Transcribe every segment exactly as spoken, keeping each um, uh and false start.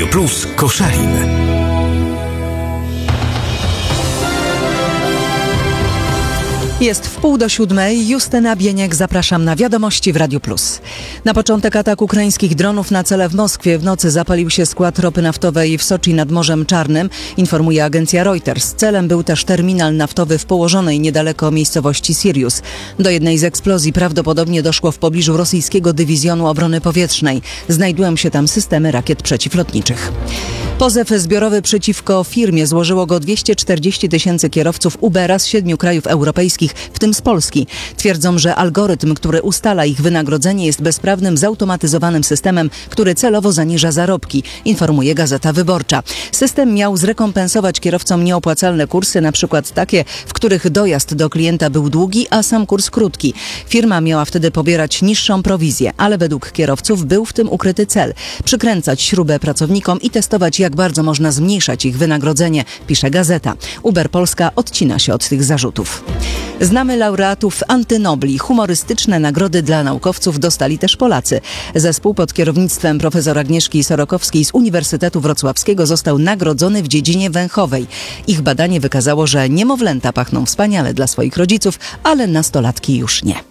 Plus Koszalin. Jest w pół do siódmej. Justyna Bieniek, zapraszam na wiadomości w Radiu Plus. Na początek atak ukraińskich dronów na cele w Moskwie. W nocy zapalił się skład ropy naftowej w Soczi nad Morzem Czarnym, informuje agencja Reuters. Celem był też terminal naftowy w położonej niedaleko miejscowości Sirius. Do jednej z eksplozji prawdopodobnie doszło w pobliżu rosyjskiego dywizjonu obrony powietrznej. Znajdują się tam systemy rakiet przeciwlotniczych. Pozew zbiorowy przeciwko firmie złożyło go dwieście czterdzieści tysięcy kierowców Ubera z siedmiu krajów europejskich, w tym z Polski. Twierdzą, że algorytm, który ustala ich wynagrodzenie, jest bezprawnym, zautomatyzowanym systemem, który celowo zaniża zarobki, informuje Gazeta Wyborcza. System miał zrekompensować kierowcom nieopłacalne kursy, np. takie, w których dojazd do klienta był długi, a sam kurs krótki. Firma miała wtedy pobierać niższą prowizję, ale według kierowców był w tym ukryty cel – przykręcać śrubę pracownikom i testować, jak bardzo można zmniejszać ich wynagrodzenie, pisze Gazeta. Uber Polska odcina się od tych zarzutów. Znamy laureatów Antynobli. Humorystyczne nagrody dla naukowców dostali też Polacy. Zespół pod kierownictwem profesor Agnieszki Sorokowskiej z Uniwersytetu Wrocławskiego został nagrodzony w dziedzinie węchowej. Ich badanie wykazało, że niemowlęta pachną wspaniale dla swoich rodziców, ale nastolatki już nie.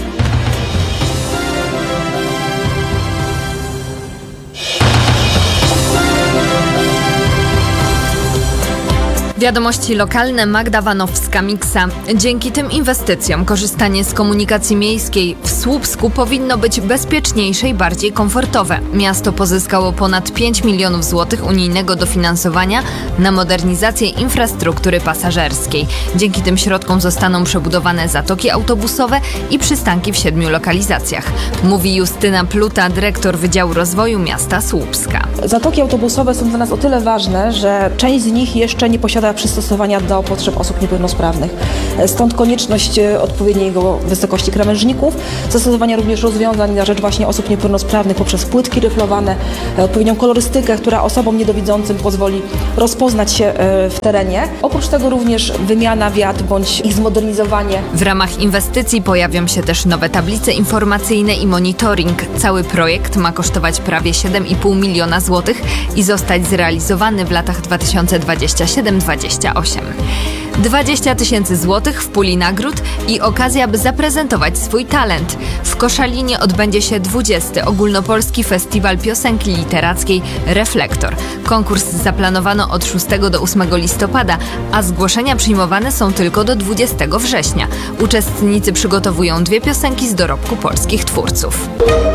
Wiadomości lokalne, Magda Wanowska-Miksa. Dzięki tym inwestycjom korzystanie z komunikacji miejskiej w Słupsku powinno być bezpieczniejsze i bardziej komfortowe. Miasto pozyskało ponad pięć milionów złotych unijnego dofinansowania na modernizację infrastruktury pasażerskiej. Dzięki tym środkom zostaną przebudowane zatoki autobusowe i przystanki w siedmiu lokalizacjach. Mówi Justyna Pluta, dyrektor Wydziału Rozwoju Miasta Słupska. Zatoki autobusowe są dla nas o tyle ważne, że część z nich jeszcze nie posiada przystosowania do potrzeb osób niepełnosprawnych. Stąd konieczność odpowiedniego wysokości krawężników, zastosowania również rozwiązań na rzecz właśnie osób niepełnosprawnych poprzez płytki ryflowane, odpowiednią kolorystykę, która osobom niedowidzącym pozwoli rozpoznać się w terenie. Oprócz tego również wymiana wiat bądź ich zmodernizowanie. W ramach inwestycji pojawią się też nowe tablice informacyjne i monitoring. Cały projekt ma kosztować prawie siedem i pół miliona złotych i zostać zrealizowany w latach dwa tysiące dwudziestym siódmym do dwudziestego ósmego. dwadzieścia tysięcy złotych w puli nagród i okazja, by zaprezentować swój talent. W Koszalinie odbędzie się dwudziesty Ogólnopolski Festiwal Piosenki Literackiej Reflektor. Konkurs zaplanowano od szóstego do ósmego listopada, a zgłoszenia przyjmowane są tylko do dwudziestego września. Uczestnicy przygotowują dwie piosenki z dorobku polskich twórców.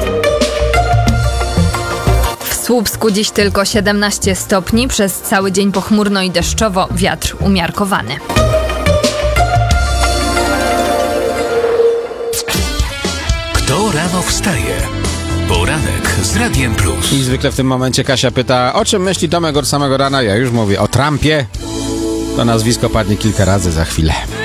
W Słupsku dziś tylko siedemnaście stopni, przez cały dzień pochmurno i deszczowo, wiatr umiarkowany. Kto rano wstaje? Poranek z Radiem Plus. I zwykle w tym momencie Kasia pyta, o czym myśli Tomek od samego rana? Ja już mówię o Trumpie. To nazwisko padnie kilka razy za chwilę.